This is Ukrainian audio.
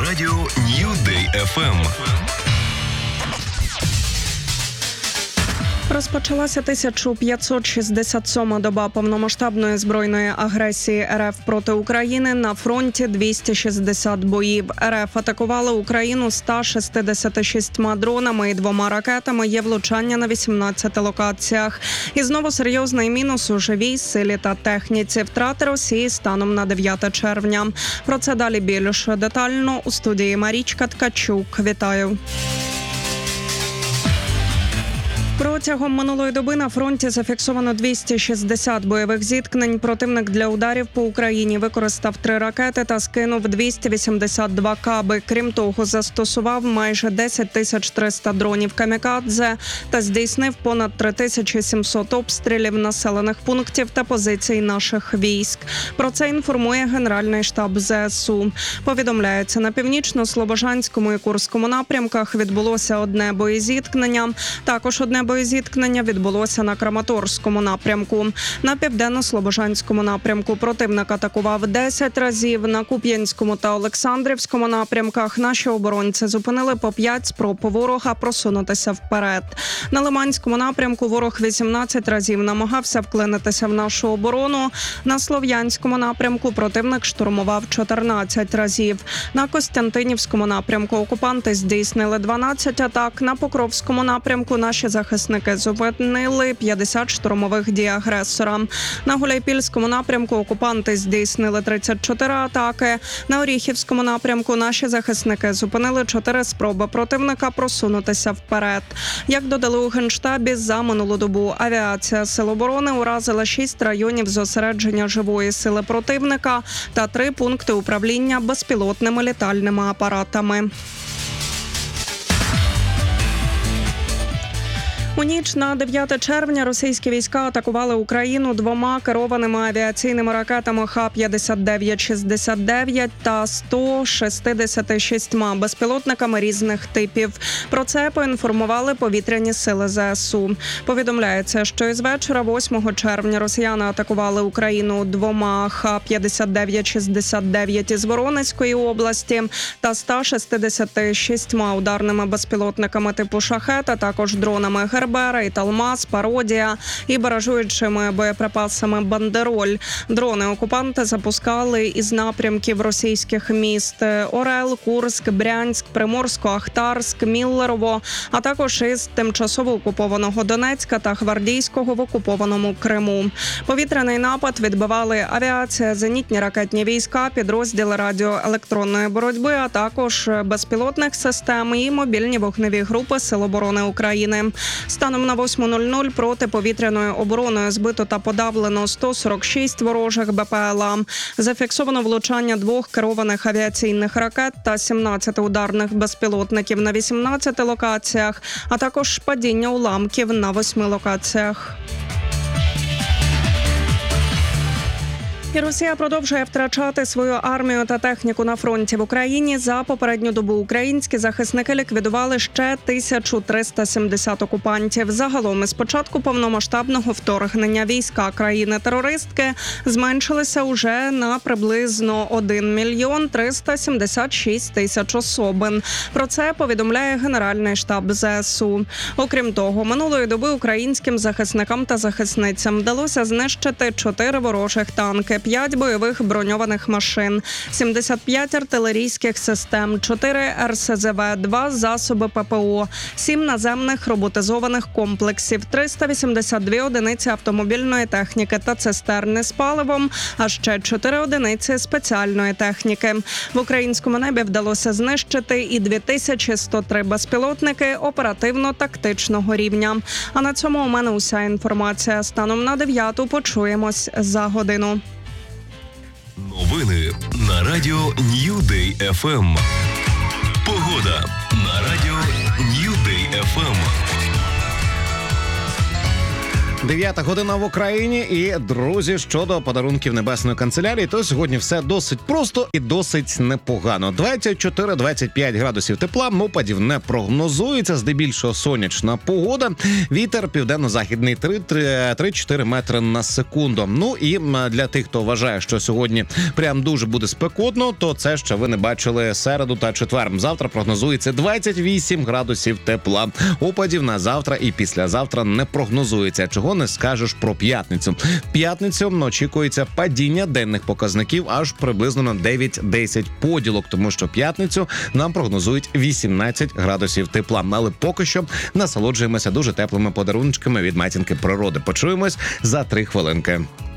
радіо New Day FM. Розпочалася 1567-ма доба повномасштабної збройної агресії РФ проти України. На фронті 260 боїв. РФ атакували Україну 166 дронами і 2 ракетами. Є влучання на 18 локаціях. І знову серйозний мінус у живій силі та техніці. Втрати Росії станом на 9 червня. Про це далі більш детально у студії Марічка Ткачук. Вітаю. Протягом минулої доби на фронті зафіксовано 260 бойових зіткнень. Противник для ударів по Україні використав 3 ракети та скинув 282 каби. Крім того, застосував майже 10 300 дронів камікадзе та здійснив понад 3700 обстрілів населених пунктів та позицій наших військ. Про це інформує Генеральний штаб ЗСУ. Повідомляється, на північно-слобожанському і Курському напрямках відбулося одне боєзіткнення. Також одне боєзіткнення відбулося на Краматорському напрямку. На південно-слобожанському напрямку противник атакував 10 разів. На Куп'янському та Олександрівському напрямках наші оборонці зупинили по 5 спроб ворога просунутися вперед. На Лиманському напрямку ворог 18 разів намагався вклинитися в нашу оборону. На Слов'янському напрямку противник штурмував 14 разів. На Костянтинівському напрямку окупанти здійснили 12 атак. На Покровському напрямку наші захисники зупинили 50 штурмових дій агресора. На Гуляйпільському напрямку окупанти здійснили 34 атаки. На Оріхівському напрямку наші захисники зупинили 4 спроби противника просунутися вперед. Як додали у Генштабі, за минулу добу авіація Сил оборони уразила 6 районів зосередження живої сили противника та 3 пункти управління безпілотними літальними апаратами. У ніч на 9 червня російські війська атакували Україну 2 керованими авіаційними ракетами Х-59-69 та 166 безпілотниками різних типів. Про це поінформували повітряні сили ЗСУ. Повідомляється, що із вечора 8 червня росіяни атакували Україну 2 Х-59-69 із Воронезької області та 166 ударними безпілотниками типу «Шахет», а також дронами «Гербера», «Талмаз», «Пародія» і баражуючими боєприпасами «Бандероль». Дрони окупанти запускали із напрямків російських міст Орел, Курськ, Брянськ, Приморсько-Ахтарськ, Міллерово, а також із тимчасово окупованого Донецька та Гвардійського в окупованому Криму. Повітряний напад відбивали авіація, зенітні ракетні війська, підрозділи радіоелектронної боротьби, а також безпілотних систем і мобільні вогневі групи Сил оборони України. Станом на 8:00 протиповітряною обороною збито та подавлено 146 ворожих БПЛА. Зафіксовано влучання 2 керованих авіаційних ракет та 17 ударних безпілотників на 18 локаціях, а також падіння уламків на 8 локаціях. І Росія продовжує втрачати свою армію та техніку на фронті в Україні. За попередню добу українські захисники ліквідували ще 1370 окупантів. Загалом із початку повномасштабного вторгнення війська країни-терористки зменшилися уже на приблизно 1 мільйон 376 тисяч особин. Про це повідомляє Генеральний штаб ЗСУ. Окрім того, минулої доби українським захисникам та захисницям вдалося знищити 4 ворожих танки, 5 бойових броньованих машин, 75 артилерійських систем, 4 РСЗВ, 2 засоби ППО, 7 наземних роботизованих комплексів, 382 одиниці автомобільної техніки та цистерни з паливом, а ще 4 одиниці спеціальної техніки. В українському небі вдалося знищити і 2103 безпілотники оперативно-тактичного рівня. А на цьому у мене уся інформація. Станом на 9 почуємось за годину. Новини на радіо New Day FM. Погода на радіо New Day FM. 9 година в Україні. І, друзі, щодо подарунків Небесної канцелярії, то сьогодні все досить просто і досить непогано. 24-25 градусів тепла, опадів не прогнозується, здебільшого сонячна погода. Вітер південно-західний 3-4 метри на секунду. Ну і для тих, хто вважає, що сьогодні прям дуже буде спекотно, то це ще ви не бачили середу та четвер. Завтра прогнозується 28 градусів тепла. Опадів на завтра і післязавтра не прогнозується. Чого не скажеш про п'ятницю. В п'ятницю очікується падіння денних показників аж приблизно на 9-10 поділок, тому що п'ятницю нам прогнозують 18 градусів тепла. Але поки що насолоджуємося дуже теплими подарунками від матінки природи. Почуємось за 3 хвилинки.